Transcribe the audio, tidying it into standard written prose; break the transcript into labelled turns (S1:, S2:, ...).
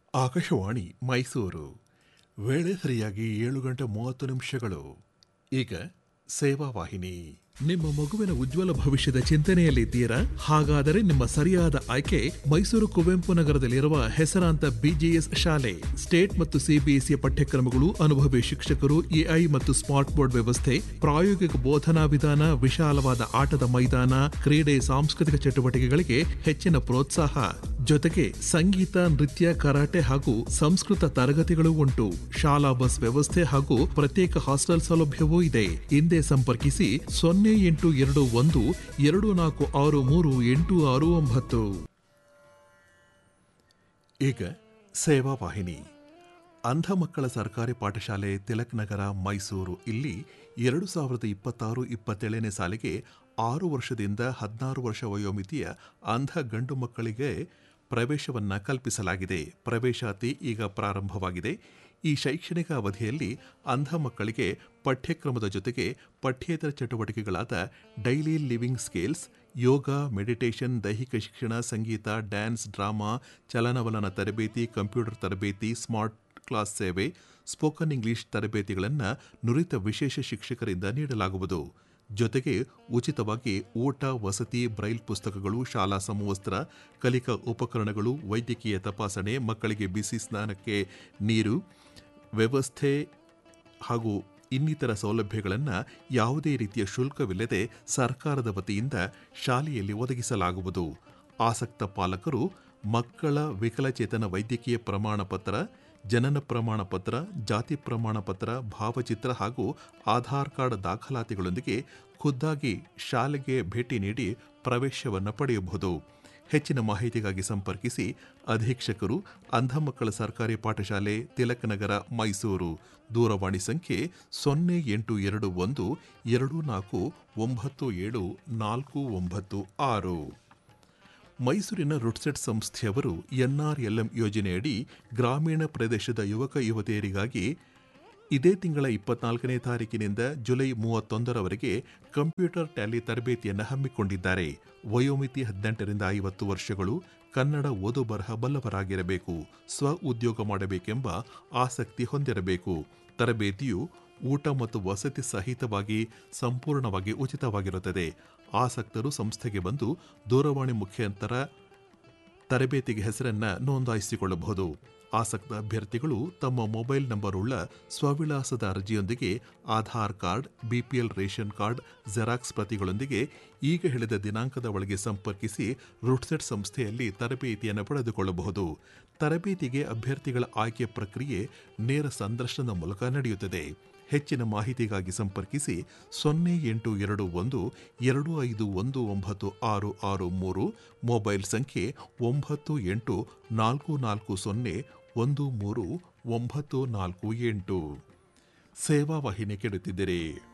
S1: ಆಕಾಶವಾಣಿ ಮೈಸೂರು. ವೇಳೆ ಸರಿಯಾಗಿ 7:30 ಈಗ ಸೇವಾ ವಾಹಿನಿ. ನಿಮ್ಮ ಮಗುವಿನ ಉಜ್ವಲ ಭವಿಷ್ಯದ ಚಿಂತನೆಯಲ್ಲಿದ್ದೀರಾ? ಹಾಗಾದರೆ ನಿಮ್ಮ ಸರಿಯಾದ ಆಯ್ಕೆ ಮೈಸೂರು ಕುವೆಂಪು ನಗರದಲ್ಲಿರುವ ಹೆಸರಾಂತ ಬಿಜಿಎಸ್ ಶಾಲೆ. ಸ್ಟೇಟ್ ಮತ್ತು ಸಿಬಿಎಸ್ಇ ಪಠ್ಯಕ್ರಮಗಳು, ಅನುಭವಿ ಶಿಕ್ಷಕರು, ಎಐ ಮತ್ತು ಸ್ಮಾರ್ಟ್ ಬೋರ್ಡ್ ವ್ಯವಸ್ಥೆ, ಪ್ರಾಯೋಗಿಕ ಬೋಧನಾ ವಿಧಾನ, ವಿಶಾಲವಾದ ಆಟದ ಮೈದಾನ, ಕ್ರೀಡೆ, ಸಾಂಸ್ಕೃತಿಕ ಚಟುವಟಿಕೆಗಳಿಗೆ ಹೆಚ್ಚಿನ ಪ್ರೋತ್ಸಾಹ. ಜೊತೆಗೆ ಸಂಗೀತ, ನೃತ್ಯ, ಕರಾಟೆ ಹಾಗೂ ಸಂಸ್ಕೃತ ತರಗತಿಗಳು ಉಂಟು. ಶಾಲಾ ಬಸ್ ವ್ಯವಸ್ಥೆ ಹಾಗೂ ಪ್ರತ್ಯೇಕ ಹಾಸ್ಟೆಲ್ ಸೌಲಭ್ಯವೂ ಇದೆ. ಹಿಂದೆ ಸಂಪರ್ಕಿಸಿ 082124638669. ಈಗ ಸೇವಾ ವಾಹಿನಿ. ಅಂಧ ಮಕ್ಕಳ ಸರ್ಕಾರಿ ಪಾಠಶಾಲೆ ತಿಲಕ್ ನಗರ ಮೈಸೂರು ಇಲ್ಲಿ 2026-27ನೇ ಸಾಲಿಗೆ 6 ವರ್ಷದಿಂದ 16 ವರ್ಷ ವಯೋಮಿತಿಯ ಅಂಧ ಗಂಡು ಮಕ್ಕಳಿಗೆ ಪ್ರವೇಶವನ್ನು ಕಲ್ಪಿಸಲಾಗಿದೆ. ಪ್ರವೇಶಾತಿ ಈಗ ಪ್ರಾರಂಭವಾಗಿದೆ. ಈ ಶೈಕ್ಷಣಿಕ ಅವಧಿಯಲ್ಲಿ ಅಂಧ ಮಕ್ಕಳಿಗೆ ಪಠ್ಯಕ್ರಮದ ಜೊತೆಗೆ ಪಠ್ಯೇತರ ಚಟುವಟಿಕೆಗಳಾದ ಡೈಲಿ ಲಿವಿಂಗ್ ಸ್ಕಿಲ್ಸ್, ಯೋಗ, ಮೆಡಿಟೇಷನ್, ದೈಹಿಕ ಶಿಕ್ಷಣ, ಸಂಗೀತ, ಡ್ಯಾನ್ಸ್, ಡ್ರಾಮಾ, ಚಲನವಲನ ತರಬೇತಿ, ಕಂಪ್ಯೂಟರ್ ತರಬೇತಿ, ಸ್ಮಾರ್ಟ್ ಕ್ಲಾಸ್ ಸೇವೆ, ಸ್ಪೋಕನ್ ಇಂಗ್ಲಿಷ್ ತರಬೇತಿಗಳನ್ನು ನುರಿತ ವಿಶೇಷ ಶಿಕ್ಷಕರಿಂದ ನೀಡಲಾಗುವುದು. ಜೊತೆಗೆ ಉಚಿತವಾಗಿ ಊಟ, ವಸತಿ, ಬ್ರೈಲ್ ಪುಸ್ತಕಗಳು, ಶಾಲಾ ಸಮವಸ್ತ್ರ, ಕಲಿಕಾ ಉಪಕರಣಗಳು, ವೈದ್ಯಕೀಯ ತಪಾಸಣೆ, ಮಕ್ಕಳಿಗೆ ಬಿಸಿ ಸ್ನಾನಕ್ಕೆ ನೀರು ವ್ಯವಸ್ಥೆ ಹಾಗೂ ಇನ್ನಿತರ ಸೌಲಭ್ಯಗಳನ್ನು ಯಾವುದೇ ರೀತಿಯ ಶುಲ್ಕವಿಲ್ಲದೆ ಸರ್ಕಾರದ ವತಿಯಿಂದ ಶಾಲೆಯಲ್ಲಿ ಒದಗಿಸಲಾಗುವುದು. ಆಸಕ್ತ ಪಾಲಕರು ಮಕ್ಕಳ ವಿಕಲಚೇತನ ವೈದ್ಯಕೀಯ ಪ್ರಮಾಣ ಪತ್ರ, ಜನನ ಪ್ರಮಾಣ ಪತ್ರ, ಜಾತಿ ಪ್ರಮಾಣ ಪತ್ರ, ಭಾವಚಿತ್ರ ಹಾಗೂ ಆಧಾರ್ ಕಾರ್ಡ್ ದಾಖಲಾತಿಗಳೊಂದಿಗೆ ಖುದ್ದಾಗಿ ಶಾಲೆಗೆ ಭೇಟಿ ನೀಡಿ ಪ್ರವೇಶವನ್ನು ಪಡೆಯಬಹುದು. ಹೆಚ್ಚಿನ ಮಾಹಿತಿಗಾಗಿ ಸಂಪರ್ಕಿಸಿ ಅಧೀಕ್ಷಕರು, ಅಂಧ ಮಕ್ಕಳ ಸರ್ಕಾರಿ ಪಾಠಶಾಲೆ ತಿಲಕ್ ನಗರ ಮೈಸೂರು. ದೂರವಾಣಿ ಸಂಖ್ಯೆ 0824247496. ಮೈಸೂರಿನ ರುಡ್ಸೆಟ್ ಸಂಸ್ಥೆಯವರು ಎನ್ಆರ್ಎಲ್ಎಂ ಯೋಜನೆಯಡಿ ಗ್ರಾಮೀಣ ಪ್ರದೇಶದ ಯುವಕ ಯುವತಿಯರಿಗಾಗಿ ಇದೇ ತಿಂಗಳ 24ನೇ ತಾರೀಕಿನಿಂದ ಜುಲೈ 31ರವರೆಗೆ ಕಂಪ್ಯೂಟರ್ ಟ್ಯಾಲಿ ತರಬೇತಿಯನ್ನು ಹಮ್ಮಿಕೊಂಡಿದ್ದಾರೆ. ವಯೋಮಿತಿ 18ರಿಂದ 50 ವರ್ಷಗಳು, ಕನ್ನಡ ಓದು ಬರಹ ಬಲ್ಲವರಾಗಿರಬೇಕು, ಸ್ವ ಉದ್ಯೋಗ ಮಾಡಬೇಕೆಂಬ ಆಸಕ್ತಿ ಹೊಂದಿರಬೇಕು. ತರಬೇತಿಯು ಊಟ ಮತ್ತು ವಸತಿ ಸಹಿತವಾಗಿ ಸಂಪೂರ್ಣವಾಗಿ ಉಚಿತವಾಗಿರುತ್ತದೆ. ಆಸಕ್ತರು ಸಂಸ್ಥೆಗೆ ಬಂದು ದೂರವಾಣಿ ಮುಖಾಂತರ ತರಬೇತಿಗೆ ಹೆಸರನ್ನು ನೋಂದಾಯಿಸಿಕೊಳ್ಳಬಹುದು. ಆಸಕ್ತ ಅಭ್ಯರ್ಥಿಗಳು ತಮ್ಮ ಮೊಬೈಲ್ ನಂಬರ್ ಉಳ್ಳ ಸ್ವವಿಳಾಸದ ಅರ್ಜಿಯೊಂದಿಗೆ Aadhaar card, BPL ration card xerox ಪ್ರತಿಗಳೊಂದಿಗೆ ಈಗ ಹೇಳಿದ ದಿನಾಂಕದ ಒಳಗೆ ಸಂಪರ್ಕಿಸಿ ರುಡ್ಸೆಟ್ ಸಂಸ್ಥೆಯಲ್ಲಿ ತರಬೇತಿಯನ್ನು ಪಡೆದುಕೊಳ್ಳಬಹುದು. ತರಬೇತಿಗೆ ಅಭ್ಯರ್ಥಿಗಳ ಆಯ್ಕೆ ಪ್ರಕ್ರಿಯೆ ನೇರ ಸಂದರ್ಶನದ ಮೂಲಕ ನಡೆಯುತ್ತದೆ. ಹೆಚ್ಚಿನ ಮಾಹಿತಿಗಾಗಿ ಸಂಪರ್ಕಿಸಿ 0827251963, ಮೊಬೈಲ್ ಸಂಖ್ಯೆ 9844013948. ಸೇವಾ ವಾಹಿನಿ ಕೇಳುತ್ತಿದ್ದರೆ